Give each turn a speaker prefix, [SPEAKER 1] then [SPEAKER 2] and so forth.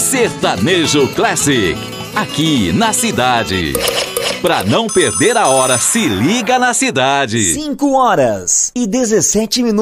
[SPEAKER 1] Sertanejo Classic, aqui na cidade. Pra não perder a hora, se liga na cidade.
[SPEAKER 2] 5 horas e 17 minutos.